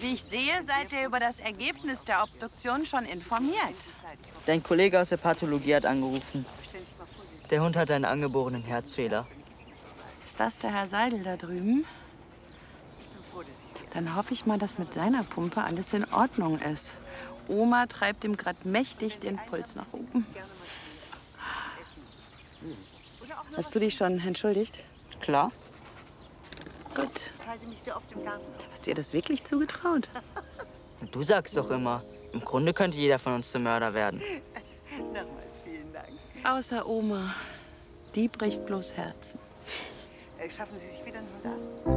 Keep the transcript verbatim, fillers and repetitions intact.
Wie ich sehe, seid ihr über das Ergebnis der Obduktion schon informiert. Dein Kollege aus der Pathologie hat angerufen. Der Hund hat einen angeborenen Herzfehler. Ist das der Herr Seidel da drüben? Dann hoffe ich mal, dass mit seiner Pumpe alles in Ordnung ist. Oma treibt ihm gerade mächtig den Puls nach oben. Hast du dich schon entschuldigt? Klar. Gut. Hast du ihr das wirklich zugetraut? Du sagst doch immer, im Grunde könnte jeder von uns zum Mörder werden. Nochmals vielen Dank. Außer Oma. Die bricht bloß Herzen. Schaffen Sie sich wieder einen Hund an?